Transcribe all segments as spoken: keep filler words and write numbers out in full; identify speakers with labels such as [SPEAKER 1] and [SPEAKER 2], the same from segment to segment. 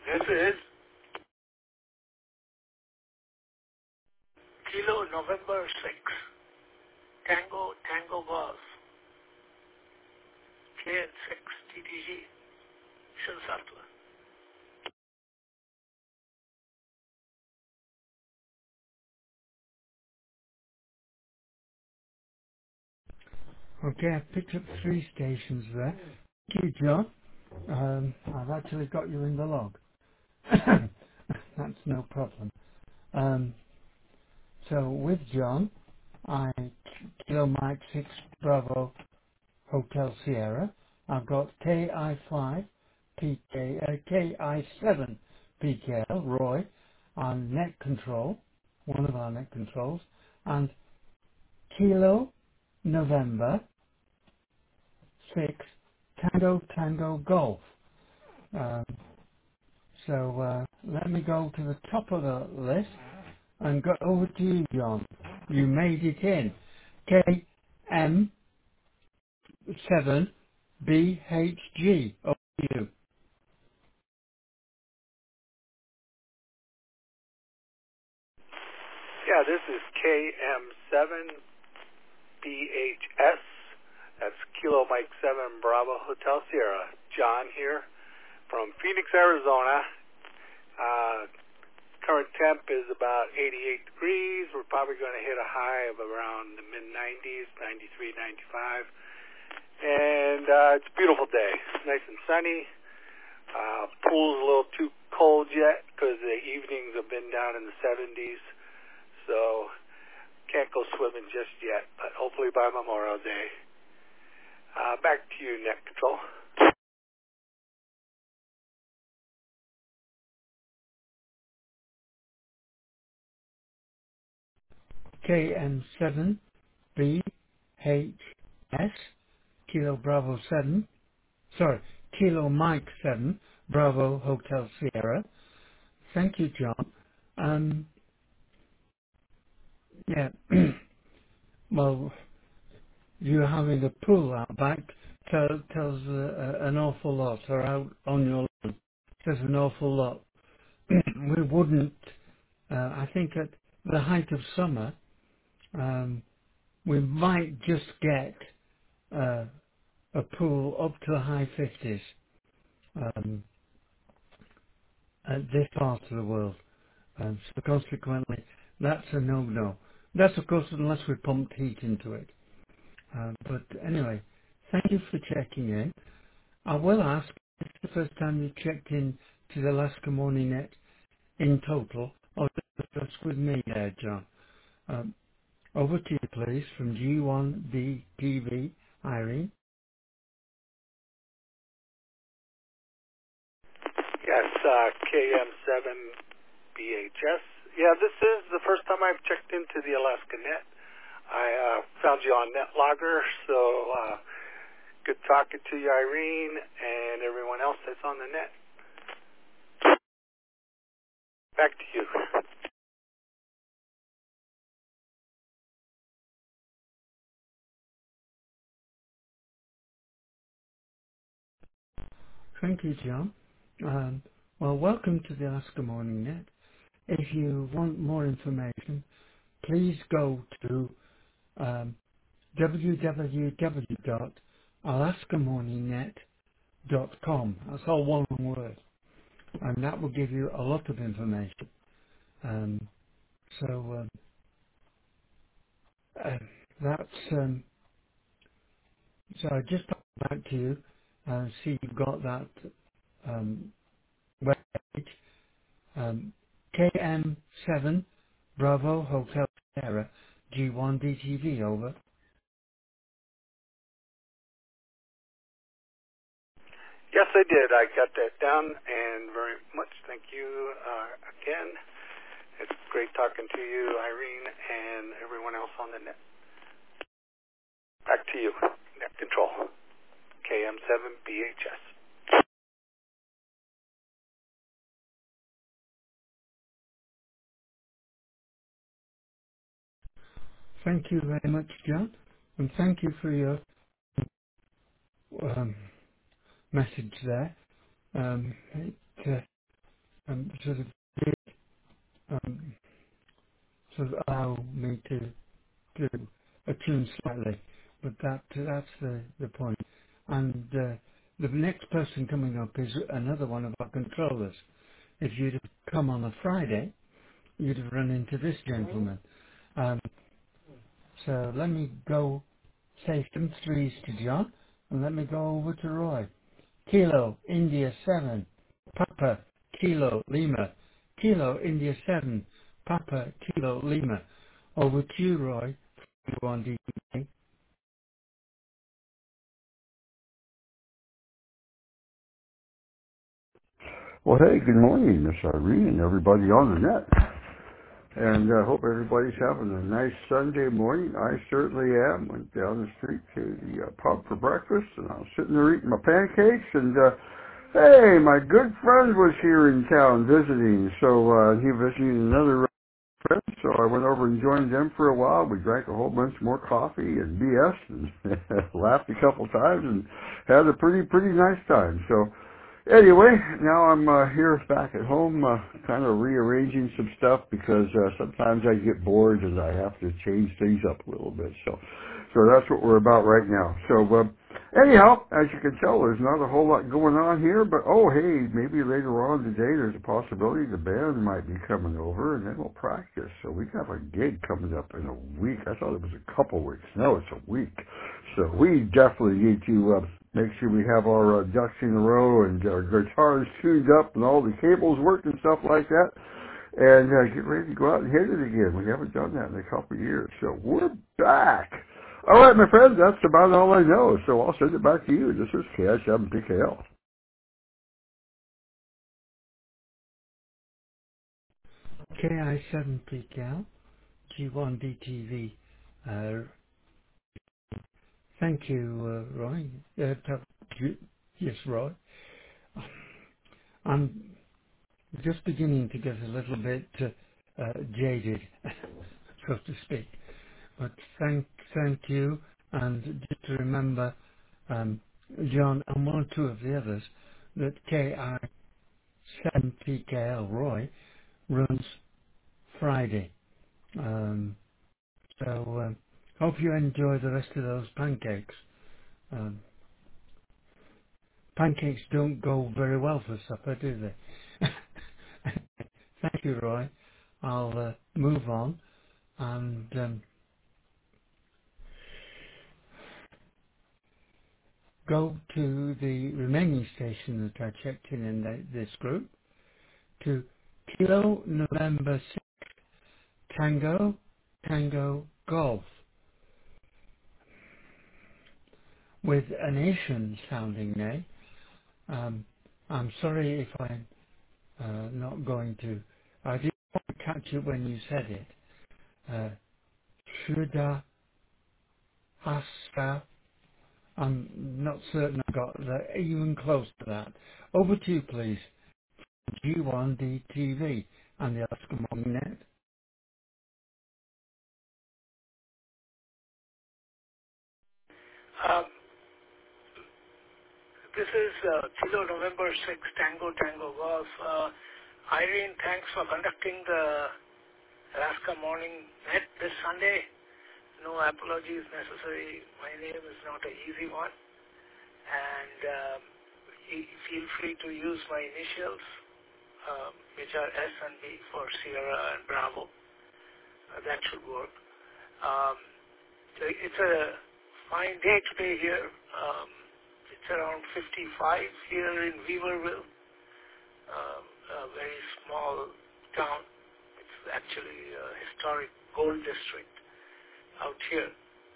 [SPEAKER 1] This is Kilo November six, Tango Tango Golf, K N six T T G, Shinsatla.
[SPEAKER 2] Okay, I've picked up three stations there. Thank you, John. Um, I've actually got you in the log. That's no problem. Um, so with John, I Kilo Mike six Bravo Hotel Sierra. I've got K I five P K uh, K I seven P K L Roy on net control, one of our net controls, and Kilo November six Tango Tango Golf. Um, so uh, let me go to the top of the list and go over to you, John. You made it in. K M seven B H G. Over to you.
[SPEAKER 1] Yeah, this is K M seven B H S. That's Kilo Mike seven Bravo Hotel Sierra. John here from Phoenix, Arizona. Uh, current temp is about eighty-eight degrees. We're probably going to hit a high of around the mid nineties, ninety-three, ninety-five. And uh, it's a beautiful day. Nice and sunny. Uh, pool's a little too cold yet because the evenings have been down in the seventies. So can't go swimming just yet, but hopefully by Memorial Day. Uh, back to you, Net Control.
[SPEAKER 2] K M seven B H S. Kilo Bravo seven. Sorry, Kilo Mike seven Bravo Hotel Sierra. Thank you, John. Um, yeah. Well, you having a pool out back tell, tells uh, uh, an awful lot, or out on your lawn says an awful lot. We wouldn't, uh, I think at the height of summer, um, we might just get uh, a pool up to the high fifties um, at this part of the world. Um, so consequently, that's a no-no. That's of course unless we pumped heat into it. Uh, but anyway, thank you for checking in. I will ask, it's the first time you checked in to the Alaska Morning Net in total, or just with me there, John. Um, over to you, please, from G one D T V, Irene.
[SPEAKER 1] Yes, uh, K M seven B H S. Yeah, this is the first time I've checked into the Alaska Net. I uh, found you on NetLogger, so uh, good talking to you, Irene, and everyone else that's on the net. Back to you.
[SPEAKER 2] Thank you, John. Um, well, welcome to the Alaska Morning Net. If you want more information, please go to um, w w w dot alaska morning net dot com. That's all one word. And that will give you a lot of information. Um, so um, uh, that's um, so I just put back to you and see you've got that um, webpage um, K M seven Bravo Hotel Sierra G one D T V over.
[SPEAKER 1] Yes, I did. I got that down, and very much thank you uh, again. It's great talking to you, Irene, and everyone else on the net. Back to you, Net Control, K M seven B H S.
[SPEAKER 2] Thank you very much, John, and thank you for your um, message there. Um, it, uh, um, sort of did um, sort of allow me to to attune slightly, but that that's the the point. And uh, the next person coming up is another one of our controllers. If you'd have come on a Friday, you'd have run into this gentleman. Um, so let me go say some threes to John, and let me go over to Roy. Kilo India seven, Papa Kilo Lima, Kilo India seven, Papa Kilo Lima. Over to you, Roy. You on D J.
[SPEAKER 3] Well, hey, good morning, Miss Irene, and everybody on the net. And I uh, hope everybody's having a nice Sunday morning. I certainly am. Went down the street to the uh, pub for breakfast, and I was sitting there eating my pancakes. And uh, hey, my good friend was here in town visiting, so uh, he visited another friend. So I went over and joined them for a while. We drank a whole bunch more coffee and B S, and laughed a couple times, and had a pretty pretty nice time. So. Anyway, now I'm uh, here back at home, uh, kind of rearranging some stuff because uh, sometimes I get bored and I have to change things up a little bit. So, so that's what we're about right now. So, uh, anyhow, as you can tell, there's not a whole lot going on here. But oh, hey, maybe later on today there's a possibility the band might be coming over and then we'll practice. So we have a gig coming up in a week. I thought it was a couple weeks. No, it's a week. So we definitely need to. Uh, Make sure we have our uh, ducks in a row and our guitars tuned up and all the cables work and stuff like that. And uh, get ready to go out and hit it again. We haven't done that in a couple of years. So we're back. All right, my friend, that's about all I know. So I'll send it back to you. This is K I seven P K L.
[SPEAKER 2] K I seven P K L, G one D T V. Uh, thank you, uh, Roy. Uh, t- yes, Roy. I'm just beginning to get a little bit uh, uh, jaded, so to speak. But thank, thank you, and just to remember, um, John and one or two of the others, that K I seven P K L Roy runs Friday. Um, so um, hope you enjoy the rest of those pancakes. Um, pancakes don't go very well for supper, do they? Thank you, Roy. I'll uh, move on and um, go to the remaining station that I checked in in the, this group, to Kilo November six, Tango, Tango Golf, with an Asian sounding name. Um, I'm sorry if I'm uh, not going to, I didn't catch it when you said it. Uh, Shuda Hasta, I'm not certain I got that, even close to that. Over to you, please. G one D T V and the Alaska Morning Net.
[SPEAKER 4] Um, this is uh, Kilo November sixth, Tango Tango Golf. Uh, Irene, thanks for conducting the Alaska Morning Net this Sunday. No apologies necessary. My name is not an easy one. And um, e- feel free to use my initials, um, which are S and B for Sierra and Bravo. Uh, that should work. Um, so it's a fine day today here. Um, it's around fifty-five here in Weaverville, um, a very small town. It's actually a historic gold district out here.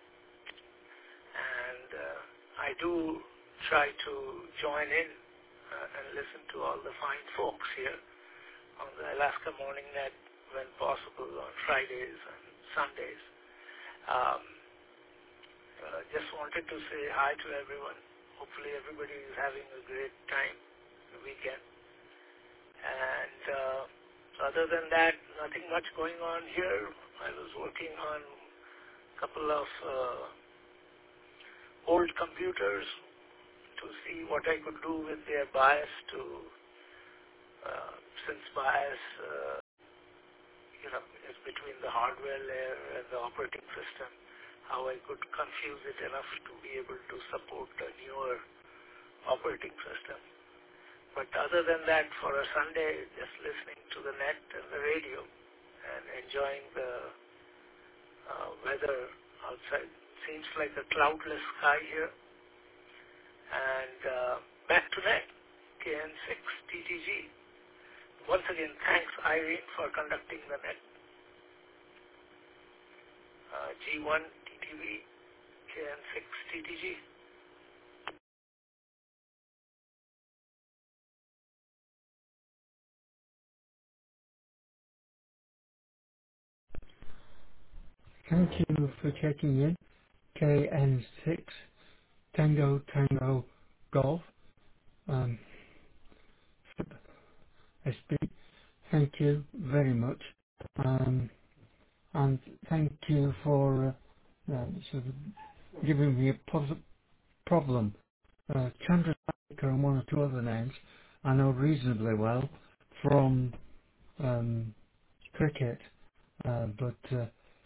[SPEAKER 4] And uh, I do try to join in uh, and listen to all the fine folks here on the Alaska Morning Net when possible on Fridays and Sundays. Um, uh, just wanted to say hi to everyone. Hopefully everybody is having a great time the weekend. And uh, other than that, nothing much going on here. I was working on a couple of uh, old computers to see what I could do with their BIOS to uh, resistance bias, uh, you know, is between the hardware layer and the operating system, how I could confuse it enough to be able to support a newer operating system. But other than that, for a Sunday, just listening to the net and the radio and enjoying the uh, weather outside. Seems like a cloudless sky here. And uh, back to net, K N six T T G. Once again, thanks, Irene, for conducting the net. Uh, G one T T V, K N six T T G.
[SPEAKER 2] Thank you for checking in. K N six Tango Tango Golf. Um, S B. Thank you very much. Um, and thank you for uh, uh, sort of giving me a pos- problem. Uh, Chandrasekhar and one or two other names I know reasonably well from um, cricket, uh, but uh,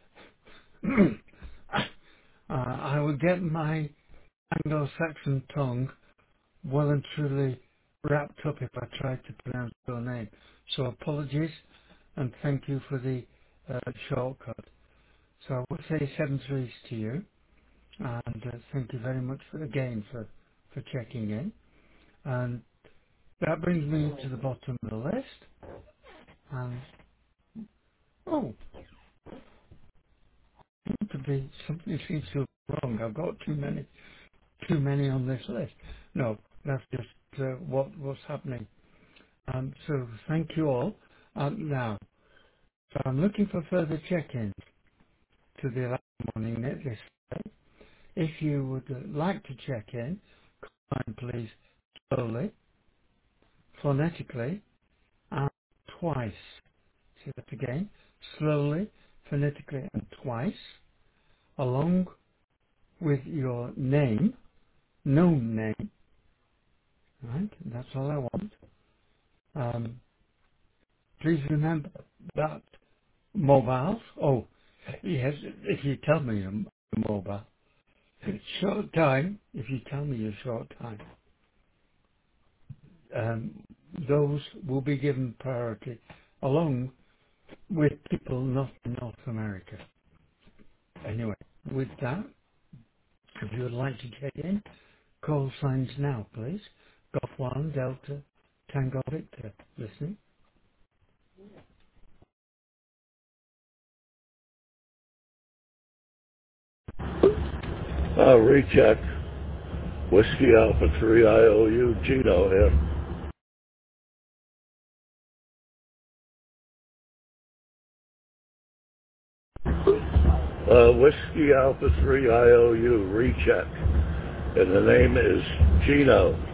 [SPEAKER 2] uh, I would get my Anglo-Saxon tongue well and truly wrapped up if I tried to pronounce your name. So apologies and thank you for the uh, shortcut. So I would say seven threes to you, and uh, thank you very much for, again for, for checking in. And that brings me to the bottom of the list. And oh, to be something seems to be wrong. I've got too many, too many on this list. No, that's just uh, what what's happening. Um, so thank you all. Um, now, so I'm looking for further check-ins to the eleven morning net this day. If you would uh, like to check in, and please slowly, phonetically, and twice. Say that again. Slowly, phonetically, and twice, along with your name, known name. Right? That's all I want. Um, please remember that mobiles. Oh, yes. If you tell me your mobile, short time. If you tell me your short time, um, those will be given priority, along with people not in North America. Anyway, with that, if you would like to check in, call signs now, please. Golf one, Delta, Tango Victor. Listening.
[SPEAKER 5] Uh, recheck. Whiskey Alpha three I O U, Gino here. Uh, Whiskey Alpha three I O U, recheck. And the name is Gino.